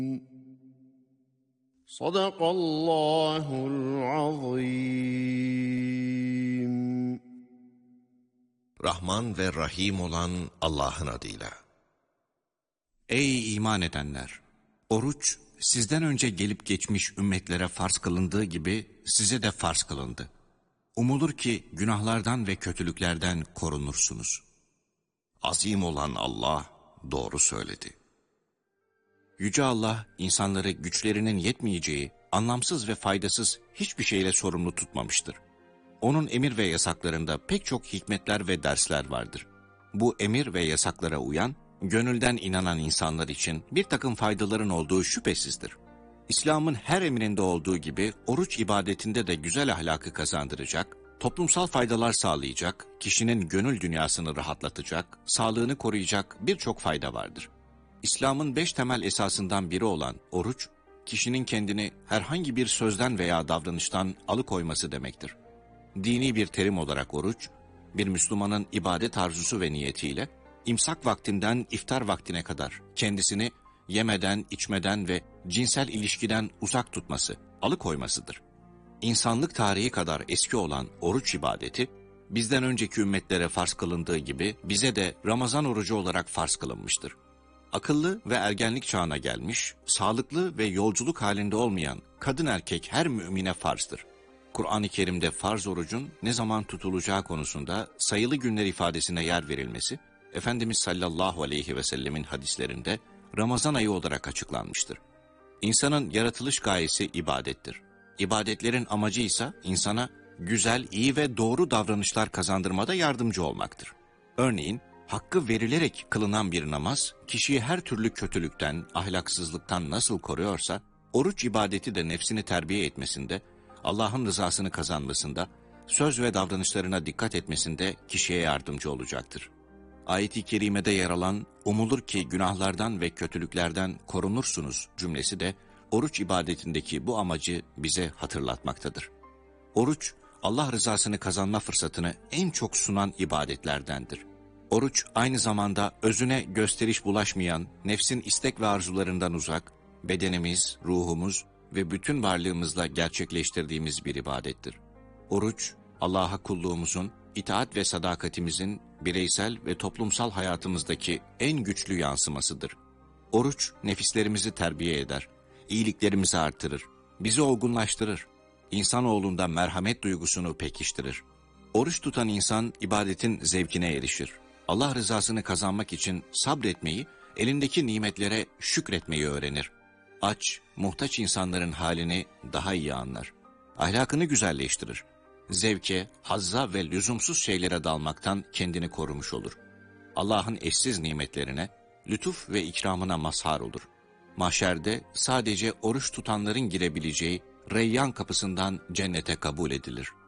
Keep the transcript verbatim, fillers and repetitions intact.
Sadakallahul azim. Rahman ve Rahim olan Allah'ın adıyla. Ey iman edenler! Oruç, sizden önce gelip geçmiş ümmetlere farz kılındığı gibi size de farz kılındı. Umulur ki günahlardan ve kötülüklerden korunursunuz. Azim olan Allah doğru söyledi. Yüce Allah, insanları güçlerinin yetmeyeceği, anlamsız ve faydasız hiçbir şeyle sorumlu tutmamıştır. Onun emir ve yasaklarında pek çok hikmetler ve dersler vardır. Bu emir ve yasaklara uyan, gönülden inanan insanlar için bir takım faydaların olduğu şüphesizdir. İslam'ın her emrinde olduğu gibi oruç ibadetinde de güzel ahlakı kazandıracak, toplumsal faydalar sağlayacak, kişinin gönül dünyasını rahatlatacak, sağlığını koruyacak birçok fayda vardır. İslam'ın beş temel esasından biri olan oruç, kişinin kendini herhangi bir sözden veya davranıştan alıkoyması demektir. Dini bir terim olarak oruç, bir Müslümanın ibadet arzusu ve niyetiyle, imsak vaktinden iftar vaktine kadar kendisini yemeden, içmeden ve cinsel ilişkiden uzak tutması, alıkoymasıdır. İnsanlık tarihi kadar eski olan oruç ibadeti, bizden önceki ümmetlere farz kılındığı gibi bize de Ramazan orucu olarak farz kılınmıştır. Akıllı ve ergenlik çağına gelmiş, sağlıklı ve yolculuk halinde olmayan kadın erkek her mümine farzdır. Kur'an-ı Kerim'de farz orucun ne zaman tutulacağı konusunda sayılı günler ifadesine yer verilmesi, Efendimiz sallallahu aleyhi ve sellemin hadislerinde Ramazan ayı olarak açıklanmıştır. İnsanın yaratılış gayesi ibadettir. İbadetlerin amacı ise insana güzel, iyi ve doğru davranışlar kazandırmada yardımcı olmaktır. Örneğin, hakkı verilerek kılınan bir namaz, kişiyi her türlü kötülükten, ahlaksızlıktan nasıl koruyorsa, oruç ibadeti de nefsini terbiye etmesinde, Allah'ın rızasını kazanmasında, söz ve davranışlarına dikkat etmesinde kişiye yardımcı olacaktır. Ayet-i kerimede yer alan, umulur ki günahlardan ve kötülüklerden korunursunuz cümlesi de, oruç ibadetindeki bu amacı bize hatırlatmaktadır. Oruç, Allah rızasını kazanma fırsatını en çok sunan ibadetlerdendir. Oruç, aynı zamanda özüne gösteriş bulaşmayan, nefsin istek ve arzularından uzak, bedenimiz, ruhumuz ve bütün varlığımızla gerçekleştirdiğimiz bir ibadettir. Oruç, Allah'a kulluğumuzun, itaat ve sadakatimizin bireysel ve toplumsal hayatımızdaki en güçlü yansımasıdır. Oruç, nefislerimizi terbiye eder, iyiliklerimizi artırır, bizi olgunlaştırır, insanoğlunda merhamet duygusunu pekiştirir. Oruç tutan insan ibadetin zevkine erişir. Allah rızasını kazanmak için sabretmeyi, elindeki nimetlere şükretmeyi öğrenir. Aç, muhtaç insanların halini daha iyi anlar. Ahlakını güzelleştirir. Zevke, hazza ve lüzumsuz şeylere dalmaktan kendini korumuş olur. Allah'ın eşsiz nimetlerine, lütuf ve ikramına mazhar olur. Mahşerde sadece oruç tutanların girebileceği Reyyan kapısından cennete kabul edilir.